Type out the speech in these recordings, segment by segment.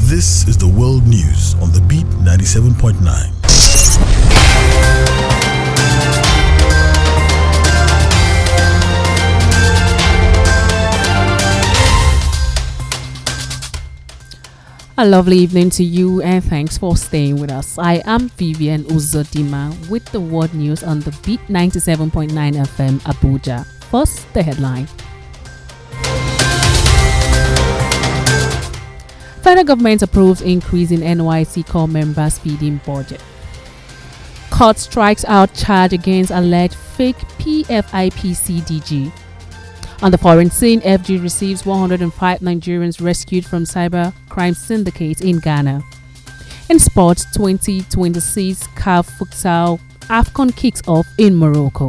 This is the World News on the Beat 97.9. A lovely evening to you and thanks for staying with us. I am Vivian Uzodima with the World News on the Beat 97.9 FM Abuja. First, the headline. Federal government approves increase in NYSC corps members' feeding budget. Court strikes out charge against alleged fake PFIPC DG. On the foreign scene, FG receives 105 Nigerians rescued from cyber crime syndicate in Ghana. In sports, 2026 CAF Futsal AFCON kicks off in Morocco.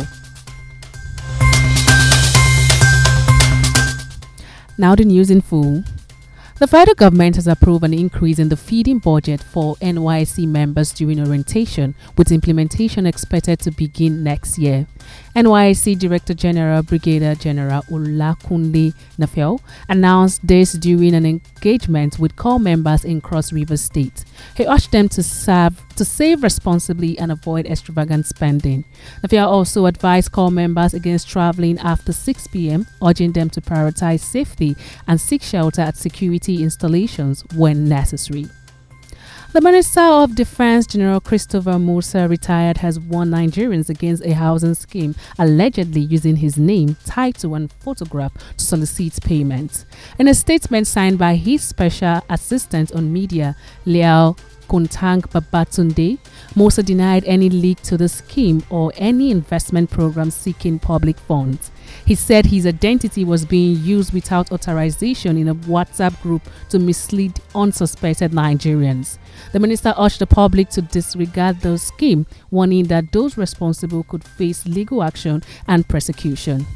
Now the news in full. The federal government has approved an increase in the feeding budget for NYSC members during orientation, with implementation expected to begin next year. NYSC Director General Brigadier General Olakunle Nafel announced this during an engagement with corps members in Cross River State. He urged them to save responsibly and avoid extravagant spending. Nafel also advised corps members against traveling after 6 p.m., urging them to prioritize safety and seek shelter at security installations when necessary. The Minister of Defense, General Christopher Musa, retired, has warned Nigerians against a housing scheme allegedly using his name, title and photograph to solicit payments. In a statement signed by his special assistant on media, Liao Kuntang Babatunde, Musa denied any link to the scheme or any investment program seeking public funds. He said his identity was being used without authorization in a WhatsApp group to mislead unsuspected Nigerians. The minister urged the public to disregard the scheme, warning that those responsible could face legal action and prosecution.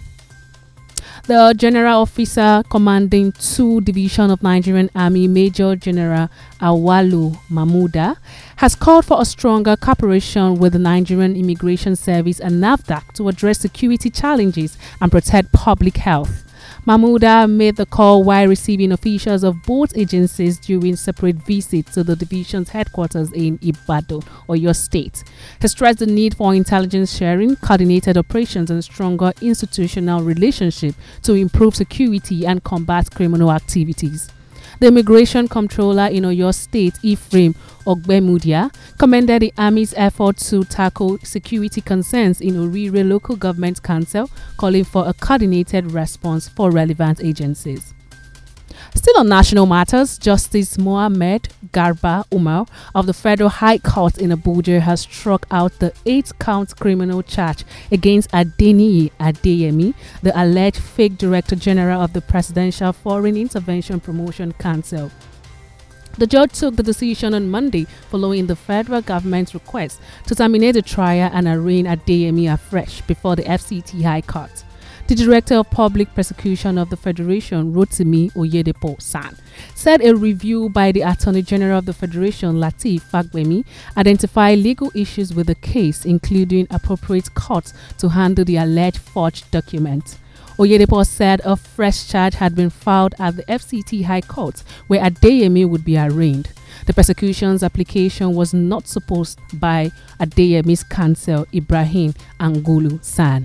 The General Officer Commanding 2 Division of Nigerian Army, Major General Awalu Mahmuda, has called for a stronger cooperation with the Nigerian Immigration Service and NAFDAC to address security challenges and protect public health. Mahmuda made the call while receiving officials of both agencies during separate visits to the division's headquarters in Ibadan, Oyo State. He stressed the need for intelligence sharing, coordinated operations, and stronger institutional relationship to improve security and combat criminal activities. The Immigration Controller in Oyo State, Ephraim Ogbemudia, commended the Army's effort to tackle security concerns in Orire Local Government Council, calling for a coordinated response for relevant agencies. Still on national matters, Justice Mohammed Garba Umar of the Federal High Court in Abuja has struck out the 8-count criminal charge against Adeniyi Adeyemi, the alleged fake Director General of the Presidential Foreign Intervention Promotion Council. The judge took the decision on Monday following the federal government's request to terminate the trial and arraign Adeyemi afresh before the FCT High Court. The Director of Public Prosecution of the Federation, Rotimi Oyedepo San, said a review by the Attorney General of the Federation, Lateef Fagbemi, identified legal issues with the case, including appropriate courts to handle the alleged forged documents. Oyedepo said a fresh charge had been filed at the FCT High Court, where Adeyemi would be arraigned. The prosecution's application was not supposed by Adeyemi's counsel, Ibrahim Angulu San.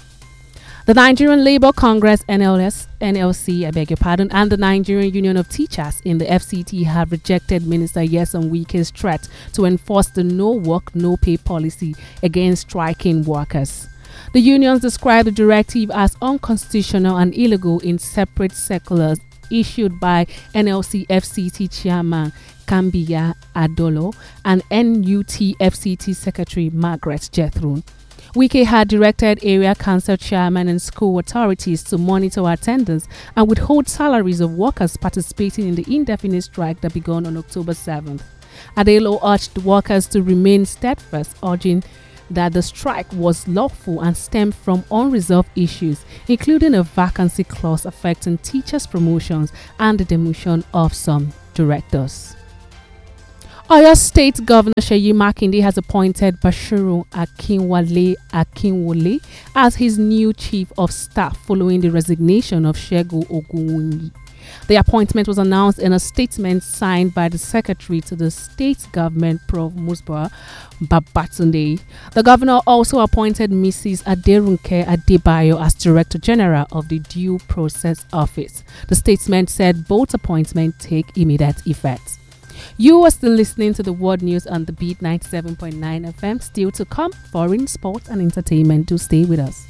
The Nigerian Labour Congress NLC, and the Nigerian Union of Teachers in the FCT have rejected Minister Nyesom Wike's threat to enforce the no work, no pay policy against striking workers. The unions described the directive as unconstitutional and illegal in separate circulars issued by NLC FCT Chairman Kambiya Adolo and NUT FCT Secretary Margaret Jethro. Wike had directed area council chairmen and school authorities to monitor attendance and withhold salaries of workers participating in the indefinite strike that began on October 7th. Adelo urged workers to remain steadfast, urging that the strike was lawful and stemmed from unresolved issues, including a vacancy clause affecting teachers' promotions and the demotion of some directors. Oyo State Governor Seyi Makinde has appointed Bashiru Akinwole as his new chief of staff following the resignation of Segun Ogunwuyi. The appointment was announced in a statement signed by the Secretary to the State Government, Prof. Musba Babatunde. The governor also appointed Mrs. Aderunke Adebayo as Director General of the Due Process Office. The statement said both appointments take immediate effect. You are still listening to the World News on the Beat 97.9 FM. Still to come, foreign, sports and entertainment. Do stay with us.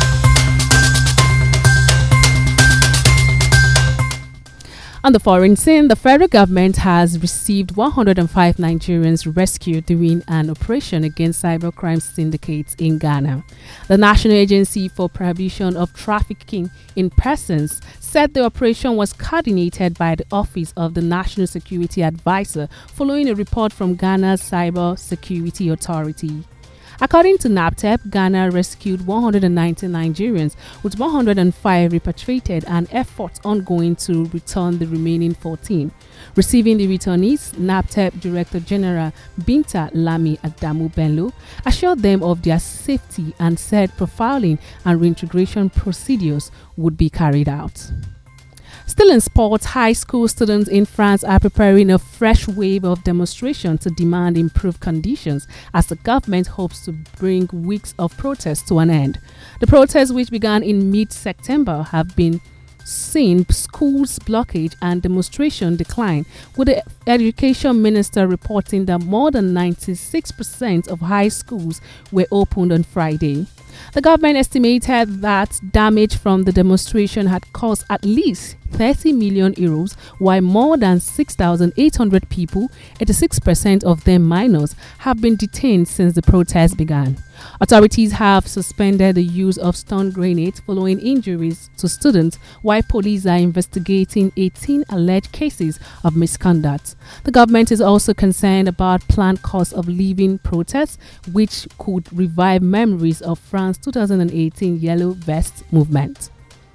On the foreign scene, the federal government has received 105 Nigerians rescued during an operation against cybercrime syndicates in Ghana. The National Agency for Prohibition of Trafficking in Persons said the operation was coordinated by the Office of the National Security Advisor following a report from Ghana's Cyber Security Authority. According to NAPTEP, Ghana rescued 190 Nigerians, with 105 repatriated and efforts ongoing to return the remaining 14. Receiving the returnees, NAPTEP Director General Binta Lami Adamu Bello assured them of their safety and said profiling and reintegration procedures would be carried out. Still in sports, high school students in France are preparing a fresh wave of demonstration to demand improved conditions as the government hopes to bring weeks of protests to an end. The protests, which began in mid-September, have been seen schools blockade and demonstration decline, with the education minister reporting that more than 96% of high schools were opened on Friday. The government estimated that damage from the demonstration had cost at least 30 million euros, while more than 6,800 people, 86% of them minors, have been detained since the protest began. Authorities have suspended the use of stun grenades following injuries to students, while police are investigating 18 alleged cases of misconduct. The government is also concerned about planned cost of living protests, which could revive memories of France's 2018 Yellow Vest movement.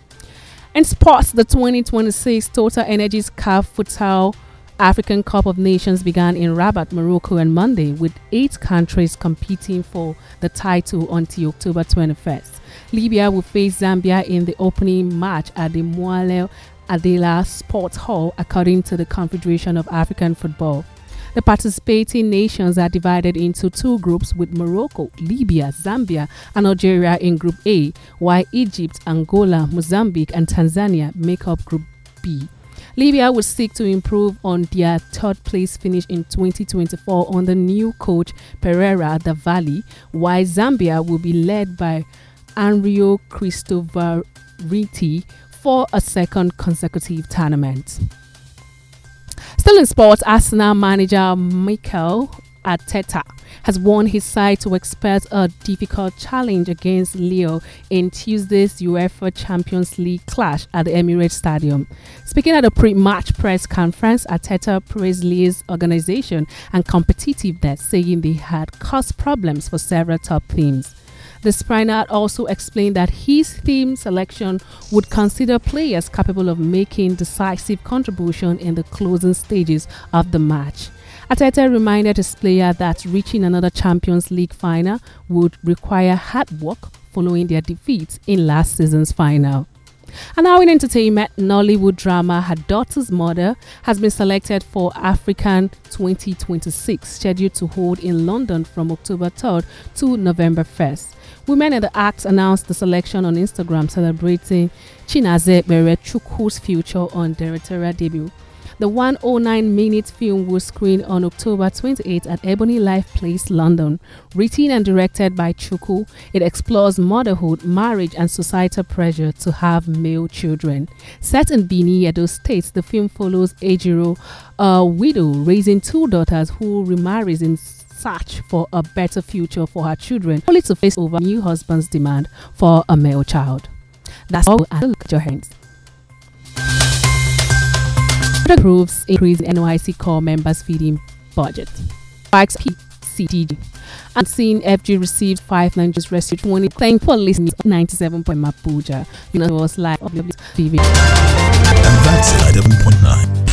In sports, the 2026 Total Energies CAF Futsal African Cup of Nations began in Rabat, Morocco on Monday, with 8 countries competing for the title until October 21st. Libya will face Zambia in the opening match at the Moalel Adela Sports Hall, according to the Confederation of African Football. The participating nations are divided into 2 groups, with Morocco, Libya, Zambia, and Algeria in Group A, while Egypt, Angola, Mozambique, and Tanzania make up Group B. Libya will seek to improve on their 3rd place finish in 2024 under new coach Pereira Davali, while Zambia will be led by Anrio Cristovariti for a 2nd consecutive tournament. Still in sports, Arsenal manager Mikel Arteta has warned his side to expect a difficult challenge against Lille in Tuesday's UEFA Champions League clash at the Emirates Stadium. Speaking at a pre-match press conference, Arteta praised Lille's organisation and competitiveness, saying they had caused problems for several top teams. The Spaniard also explained that his team selection would consider players capable of making decisive contribution in the closing stages of the match. Arteta reminded his player that reaching another Champions League final would require hard work following their defeat in last season's final. And now in entertainment, Nollywood drama Her Daughter's Mother has been selected for African 2026, scheduled to hold in London from October 3rd to November 1st. Women in the Act announced the selection on Instagram, celebrating Chinaze Bere Chukwu's future on directorial debut. The 109-minute film will screen on October 28 at Ebony Life Place, London. Written and directed by Chukwu, it explores motherhood, marriage, and societal pressure to have male children. Set in Benin, Edo State, the film follows Ejiro, a widow raising 2 daughters who remarries in search for a better future for her children, only to face over new husband's demand for a male child. That's all. And look at your hands. Approves increase in NYC core members feeding budget. Spikes PCG. And seeing FG received 5 Nigerians rescued 20. Thank for listening to 97. Mapuja. You know, it was live on TV. And that's 97.9.